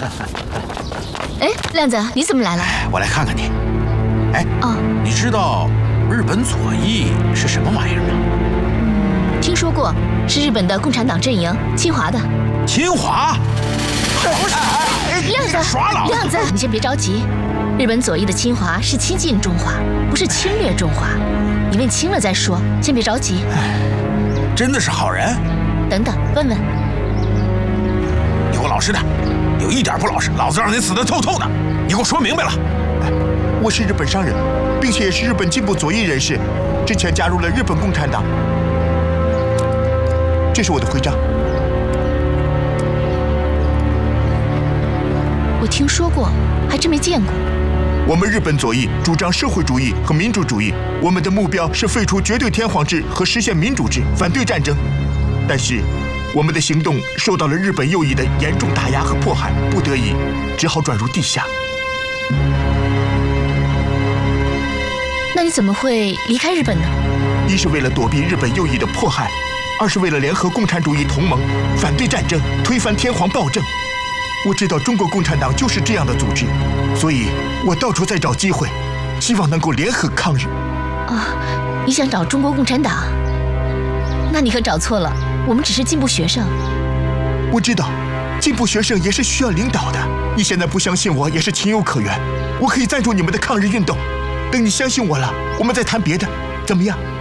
哎，亮子，你怎么来了？ 我来看看你。哎， 哦， 你知道日本左翼是什么玩意儿吗？ 听说过，是日本的共产党阵营，清华的。 清华？ 亮子， 耍老子！ 亮子，你先别着急。日本左翼的清华是亲近中华，不是侵略中华。你问清了再说，先别着急。 真的是好人？ 等等，问问。 你给我老实点，有一点不老实，老子让你死得透透的。你给我说明白了。 我是日本商人，并且也是日本进步左翼人士，之前加入了日本共产党。这是我的徽章。 我听说过，还真没见过。 我们日本左翼主张社会主义和民主主义，我们的目标是废除绝对天皇制和实现民主制，反对战争。但是，我们的行动受到了日本右翼的严重打压和迫害，不得已只好转入地下。 那你怎么会离开日本呢？ 一是为了躲避日本右翼的迫害，二是为了联合共产主义同盟，反对战争，推翻天皇暴政。我知道中国共产党就是这样的组织，所以我到处在找机会，希望能够联合抗日。 啊，你想找中国共产党？那你可找错了，我们只是进步学生。 我知道，进步学生也是需要领导的。你现在不相信我也是情有可原，我可以赞助你们的抗日运动。等你相信我了，我们再谈别的，怎么样？